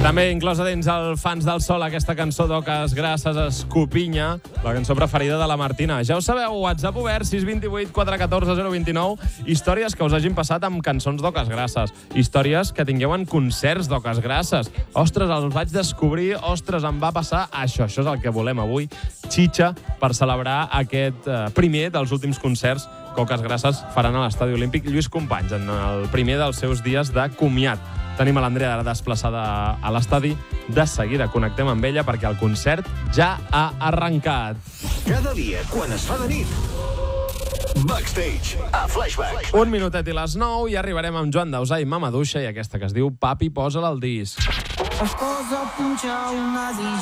També inclosa dins el Fans del Sol aquesta cançó d'Oques Grasses, Escopinya, la cançó preferida de la Martina. Ja ho sabeu, WhatsApp obert, 628 414 029, històries que us hagin passat amb cançons d'Oques Grasses, històries que tingueu en concerts d'Oques Grasses. Ostres, els vaig descobrir, ostres, em va passar això. Això és el que volem avui, xitxa, per celebrar aquest primer dels últims concerts que Oques Grasses faran a l'Estadi Olímpic Lluís Companys, en el primer dels seus dies de comiat. Tenim a l'Andrea desplaçada a l'estadi. De seguida connectem amb ella perquè el concert ja ha arrencat. Cada dia, quan es fa de nit, Backstage, a Flashback. Un minutet i les 9 i arribarem amb Joan Dausà i Mama Duixa i aquesta que es diu Papi, posa'l al disc.